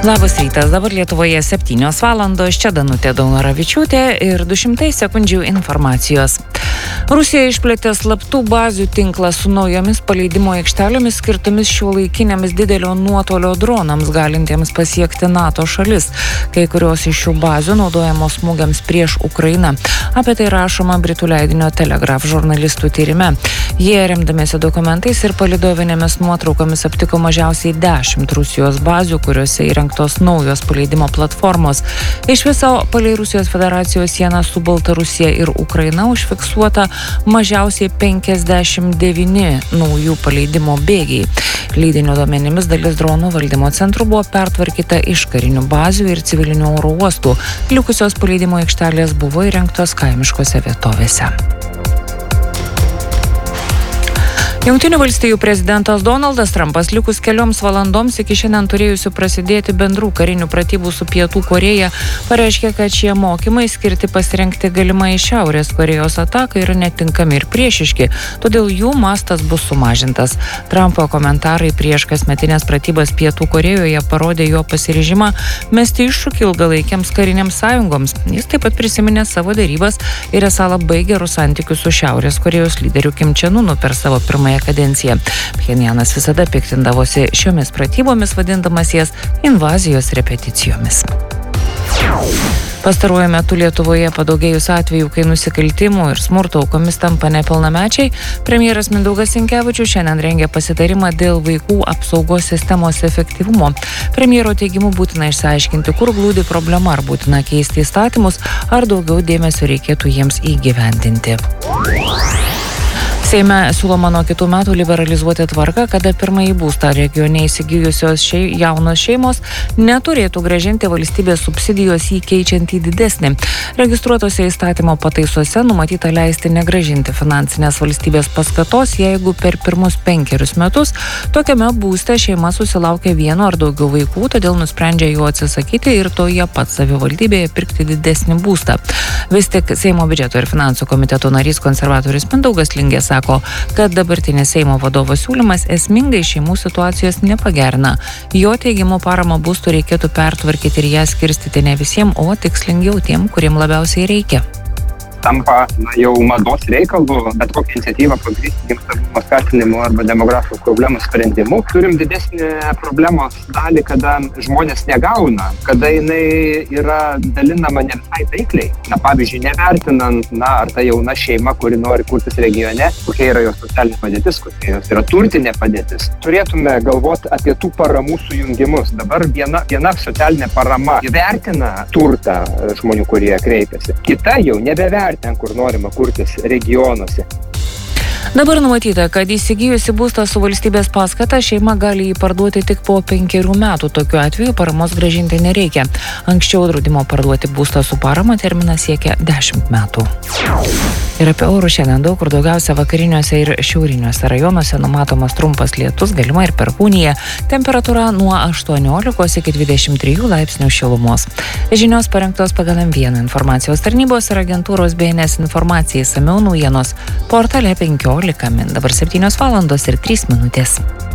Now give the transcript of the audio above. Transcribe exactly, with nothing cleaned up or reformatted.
Labas rytas, dabar Lietuvoje septynios valandos, čia Danutė Daunoravičiūtė ir du šimtai sekundžių informacijos. Rusija išplėtė slaptų bazių tinklą su naujomis paleidimo aikštelėmis skirtomis šiuolaikiniams didelio nuotolio dronams, galintiems pasiekti NATO šalis. Kai kurios iš šių bazių naudojamos smūgiams prieš Ukrainą. Apie tai rašoma Britų leidinio Telegraph žurnalistų tyrime. Jie, remdamiesi dokumentais ir palidovinėmis nuotraukomis, aptiko mažiausiai dešimt Rusijos bazių, kuriuose įrengtos naujos paleidimo platformos. Iš viso palei Rusijos federacijos sieną su Baltarusija ir Ukraina užfiksuota mažiausiai penkiasdešimt devyni naujų paleidimo bėgiai. Leidinio duomenimis dalis dronų valdymo centrų buvo pertvarkyta iš karinių bazių ir civilinių oro uostų. Likusios paleidimo aikštelės buvo įrengtos kaimiškose vietovėse. Jungtinių valstijų prezidentas Donaldas Trumpas likus kelioms valandoms iki šiandien turėjusių prasidėti bendrų karinių pratybų su Pietų Korėja pareiškė, kad šie mokymai skirti pasirengti galimai Šiaurės Korėjos atakai yra netinkami ir priešiški, todėl jų mastas bus sumažintas. Trumpo komentarai prieš kasmetinės pratybas Pietų Korėjoje parodė jo pasiryžimą mesti iššūkį ilgalaikiams kariniams sąjungoms. Jis taip pat prisiminė savo derybas ir esą labai gerus santykius su Šiaurės Korėjos lyderiu Kim Čen-unu per savo pirmąją kadenciją. Pchenjanas visada piktindavosi šiomis pratybomis, vadindamas jas invazijos repeticijomis. Pastaruoju metu Lietuvoje padaugėjus atvejų, kai nusikaltimų ir smurto aukomis tampa nepilnamečiai, premjeras Mindaugas Sinkevičius šiandien rengia pasitarimą dėl vaikų apsaugos sistemos efektyvumo. Premjero teigimu būtina išsiaiškinti, kur glūdi problema, ar būtina keisti įstatymus, ar daugiau dėmesio reikėtų jiems įgyvendinti. Seime siūloma nuo kitų metų liberalizuoti tvarką, kada pirmąjį būstą regione įsigijusios šei, jaunos šeimos neturėtų grąžinti valstybės subsidijos jį keičiant į didesnį. Registruotose įstatymo pataisose numatyta leisti negrąžinti finansinės valstybės paskatos, jeigu per pirmus penkerius metus tokiame būste šeima susilaukia vieno ar daugiau vaikų, todėl nusprendžia jų atsisakyti ir toje pat savivaldybėje pirkti didesnį būstą. Vis tik Seimo biudžeto ir finansų komiteto narys konservatorius Mindaugas Lingė sako, kad dabartinis Seimo vadovo siūlymas esmingai šeimų situacijos nepagerina. Jo teigimu paramą būstų reikėtų pertvarkyti ir ją skirstyti ne visiems, o tikslingiau tiem, kuriem labiausiai reikia. Tampa na, jau mados reikalų, bet kokią iniciatyvą pagrįsti gimstamumo skatinimu arba demografijos problemų sprendimu. Turim didesnį problemos dalį, kada žmonės negauna, kada jinai yra dalinama ne visai taikliai. Na, pavyzdžiui, nevertinant, na, ar ta jauna šeima, kuri nori kurtis regione, kokia yra jos socialinė padėtis, kokia jos yra turtinė padėtis. Turėtume galvoti apie tų paramų sujungimus. Dabar viena, viena socialinė parama įvertina turtą žmonių, kurie kreipiasi. Kita jau nebevertina ten, kur norima kurtis regionuose. Dabar numatyta, kad įsigijusi būstą su valstybės paskata šeima gali jį parduoti tik po penkerių metų. Tokiu atveju paramos grąžinti nereikia. Anksčiau draudimo parduoti būstą su parama terminas siekia dešimt metų. Ir apie orus šiandien daug kur daugiausia vakariniuose ir šiauriniuose rajonuose numatomas trumpas lietus, galima ir perkūnija. Temperatūra nuo aštuoniolikos iki dvidešimt trijų laipsnių šilumos. Žinios parengtos pagal M vieną informacijos tarnybos ir agentūros B N S informacijai, išsamiau naujienos portale penkiolika min. Dabar septynios valandos ir trys minutės.